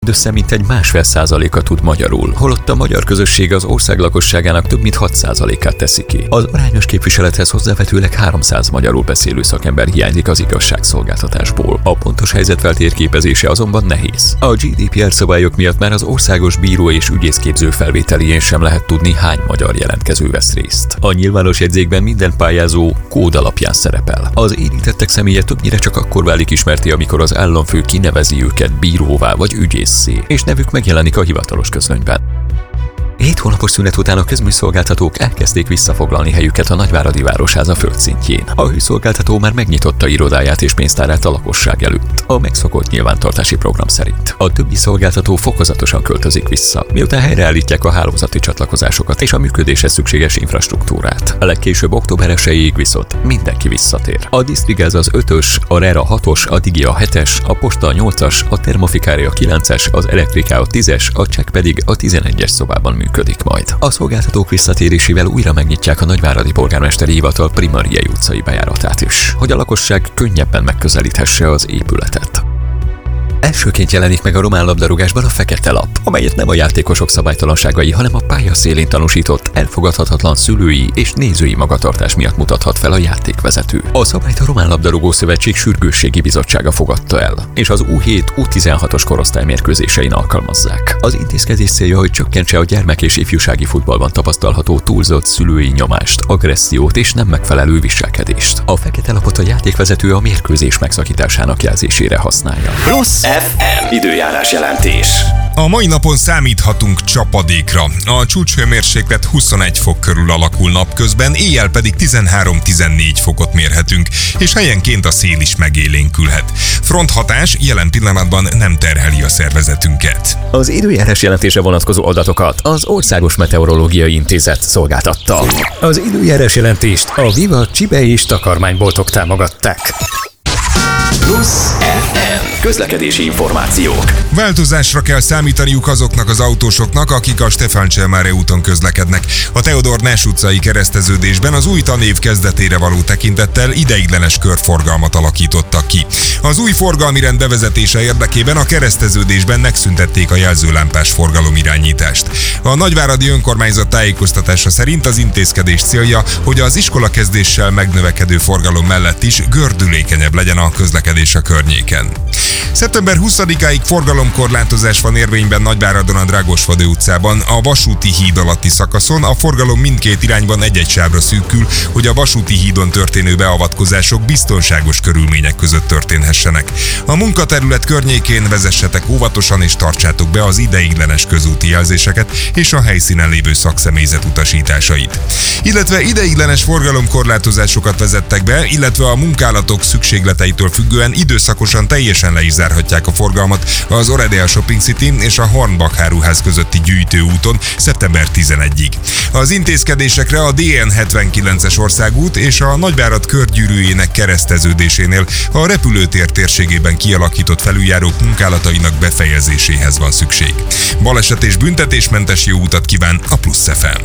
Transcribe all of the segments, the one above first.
Mindössze mintegy 1,5%-a tud magyarul, holott a magyar közösség az ország lakosságának több mint 6%-át teszi ki. Az arányos képviselethez hozzávetőleg 300 magyarul beszélő szakember hiányzik az igazságszolgáltatásból. A pontos helyzet feltérképezése azonban nehéz. A GDPR szabályok miatt már az országos bíró és ügyészképző felvételjén sem lehet tudni, hány magyar jelentkező vesz részt. A nyilvános jegyzékben minden pályázó kód alapján szerepel. Az érintettek személye többnyire csak akkor válik ismerté, amikor az államfő kinevezi őket bíróvá vagy ügyész, és nevük megjelenik a hivatalos közlönyben. 7 hónapos szünet után a közműszolgáltatók elkezdték visszafoglalni helyüket a Nagyváradi Városháza földszintjén. A hőszolgáltató már megnyitotta irodáját és pénztárát a lakosság előtt, a megszokott nyilvántartási program szerint. A többi szolgáltató fokozatosan költözik vissza, miután helyreállítják a hálózati csatlakozásokat és a működéshez szükséges infrastruktúrát. A legkésőbb október 1-ig viszont mindenki visszatér. A Disztrigáz az 5-ös, a RER a 6-os, a Digi a 7-es, a Posta a 8-as, a Termofikária a 9-es, az Elektrika a 10-es, a Csek pedig a 11-es szobában működik majd. A szolgáltatók visszatérésével újra megnyitják a Nagyváradi Polgármesteri Hivatal Primariei utcai bejáratát is, hogy a lakosság könnyebben megközelíthesse az épületet. Elsőként jelenik meg a román labdarúgásban a fekete lap, amelyet nem a játékosok szabálytalanságai, hanem a pálya szélén tanúsított, elfogadhatatlan szülői és nézői magatartás miatt mutathat fel a játékvezető. A szabályt a Román Labdarúgó Szövetség Sürgősségi Bizottsága fogadta el, és az U7-U16-os korosztály mérkőzésein alkalmazzák. Az intézkedés célja, hogy csökkentse a gyermek- és ifjúsági futballban tapasztalható túlzott szülői nyomást, agressziót és nem megfelelő viselkedést. A fekete lapot a játékvezető a mérkőzés megszakításának jelzésére használja. FM időjárás jelentés. A mai napon számíthatunk csapadékra. A csúcshőmérséklet 21 fok körül alakul napközben, éjjel pedig 13-14 fokot mérhetünk, és helyenként a szél is megélénkülhet. Fronthatás jelen pillanatban nem terheli a szervezetünket. Az időjárás jelentése vonatkozó adatokat az Országos Meteorológiai Intézet szolgáltatta. Az időjárás jelentést a Viva Csibe és takarmányboltok támogatták. Plusz FM közlekedési információk. Változásra kell számítaniuk azoknak az autósoknak, akik a Stefán Cselmáre úton közlekednek. A Teodor Ness utcai kereszteződésben az új tanév kezdetére való tekintettel ideiglenes körforgalmat alakítottak ki. Az új forgalmi rend bevezetése érdekében a kereszteződésben megszüntették a jelzőlámpás forgalomirányítást. A Nagyváradi Önkormányzat tájékoztatása szerint az intézkedés célja, hogy az iskolakezdéssel megnövekedő forgalom mellett is gördülékenyebb legyen a közlekedés a környéken. Szeptember 20-áig forgalomkorlátozás van érvényben Nagyváradon a Drágosföldő utcában, a vasúti híd alatti szakaszon a forgalom mindkét irányban egy-egy sávra szűkül, hogy a vasúti hídon történő beavatkozások biztonságos körülmények között történhessenek. A munkaterület környékén vezessetek óvatosan és tartsátok be az ideiglenes közúti jelzéseket és a helyszínen lévő szakszemélyzet utasításait. Illetve ideiglenes forgalomkorlátozásokat vezettek be, illetve a munkálatok szükségleteitől függően időszakosan teljesen le is zárhatják a forgalmat az Oradea Shopping City és a Hornbach áruház közötti gyűjtőúton szeptember 11-ig. Az intézkedésekre a DN79-es országút és a Nagyvárad körgyűrűjének kereszteződésénél a repülőtér térségében kialakított felüljárók munkálatainak befejezéséhez van szükség. Baleset és büntetésmentes jó utat kíván a Plusz FM.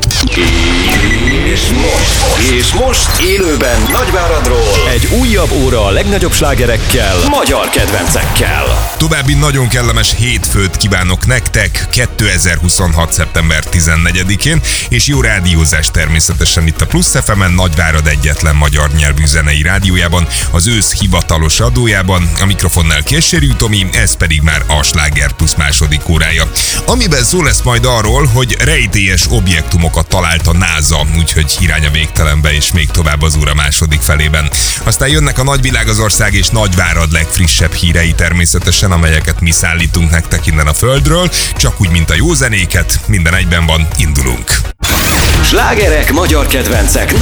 És most élőben Nagyváradról egy újabb óra a legnagyobb slágerekkel, magyar kedvencekkel. További nagyon kellemes hétfőt kívánok nektek 2026. szeptember 14-én, és jó rádiózást természetesen itt a Plusz FM-en, Nagyvárad egyetlen magyar nyelvű zenei rádiójában, az ősz hivatalos adójában. A mikrofonnál Késséri Tomi, ez pedig már a Sláger Plusz második órája, amiben szó lesz majd arról, hogy rejtélyes objektumokat talált a NASA, úgyhogy irány a végtelenbe és még tovább az óra második felében. Aztán jönnek a nagyvilág, az ország és Nagyvárad legfrissebb hírei természetesen, amelyeket mi szállítunk nektek innen a földről, csak úgy, mint a jó zenéket, minden egyben van, indulunk. Slágerek, magyar kedvencek